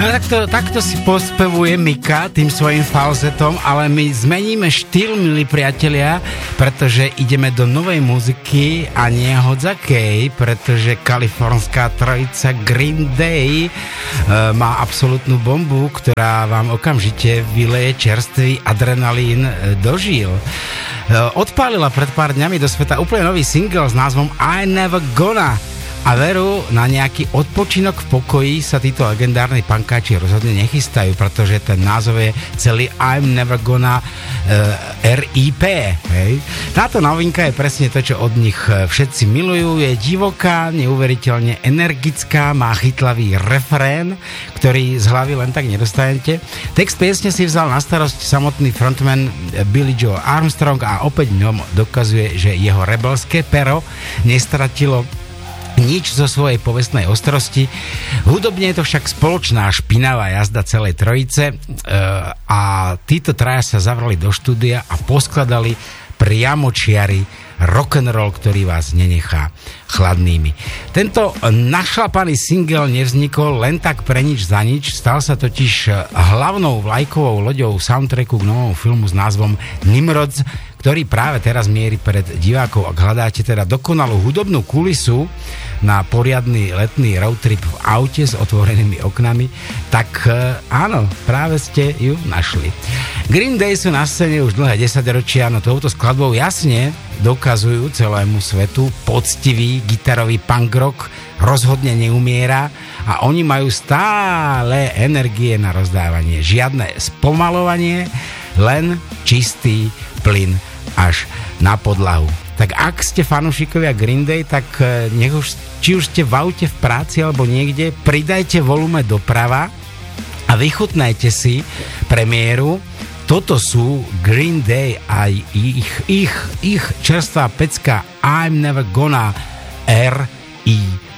No takto si pospevuje Mika tým svojim falzetom, ale my zmeníme štýl, milí priatelia, pretože ideme do novej muziky a nie hodzakej, pretože kalifornská trojica Green Day má absolútnu bombu, ktorá vám okamžite vyleje čerstvý adrenalín do žíl. Odpálila pred pár dňami do sveta úplne nový single s názvom I Never Gonna. A veru, na nejaký odpočinok v pokoji sa títo legendárni pankáči rozhodne nechystajú, pretože ten názov je celý I'm Never Gonna RIP. Hej. Táto novinka je presne to, čo od nich všetci milujú. Je divoká, neuveriteľne energická, má chytlavý refrén, ktorý z hlavy len tak nedostanete. Text piesne si vzal na starosť samotný frontman Billy Joe Armstrong a opäť ňom dokazuje, že jeho rebelské pero nestratilo nič zo svojej povestnej ostrosti. Hudobne je to však spoločná špinavá jazda celej trojice a títo traja sa zavrali do štúdia a poskladali priamočiary rock'n'roll, ktorý vás nenechá chladnými. Tento našlapaný single nevznikol len tak pre nič za nič, stal sa totiž hlavnou vlajkovou loďou soundtracku k novému filmu s názvom Nimrods, ktorý práve teraz mierí pred divákov. Ak hľadáte teda dokonalú hudobnú kulisu na poriadny letný roadtrip v aute s otvorenými oknami, tak áno, práve ste ju našli. Green Day sú na scéne už dlhé 10 ročia, no touto skladbou jasne dokazujú celému svetu poctivý gitarový punk rock rozhodne neumiera a oni majú stále energie na rozdávanie. Žiadne spomalovanie, len čistý plyn až na podlahu. Tak ak ste fanúšikovia Green Day, tak nech už, či už ste v aute, v práci alebo niekde, pridajte volume doprava a vychutnajte si premiéru. Toto sú Green Day a ich čerstvá pecka I'm Never Gonna RIP.